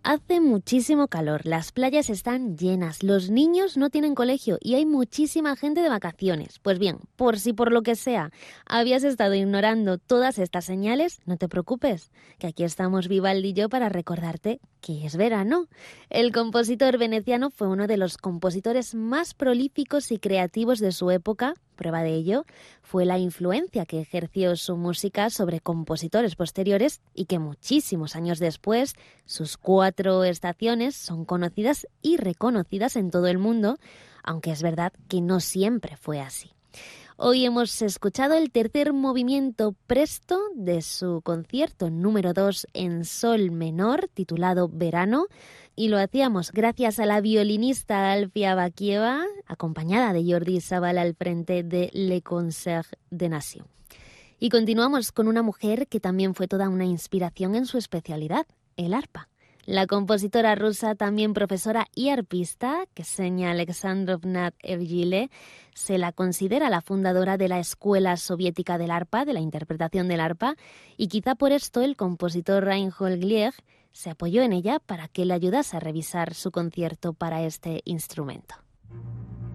Hace muchísimo calor, las playas están llenas, los niños no tienen colegio y hay muchísima gente de vacaciones. Pues bien, por si por lo que sea habías estado ignorando todas estas señales, no te preocupes, que aquí estamos Vivaldi y yo para recordarte que es verano. El compositor veneciano fue uno de los compositores más prolíficos y creativos de su época. Prueba de ello fue la influencia que ejerció su música sobre compositores posteriores y que muchísimos años después sus 4 estaciones son conocidas y reconocidas en todo el mundo, aunque es verdad que no siempre fue así. Hoy hemos escuchado el tercer movimiento presto de su concierto número 2 en sol menor, titulado Verano, y lo hacíamos gracias a la violinista Alfia Bakieva, acompañada de Jordi Sabal al frente de Le Concert de Nation. Y continuamos con una mujer que también fue toda una inspiración en su especialidad, el arpa. La compositora rusa, también profesora y arpista, Ksenia Alexandrovna Evgile, se la considera la fundadora de la Escuela Soviética del Arpa, de la interpretación del arpa, y quizá por esto el compositor Reinhold Glieg se apoyó en ella para que le ayudase a revisar su concierto para este instrumento.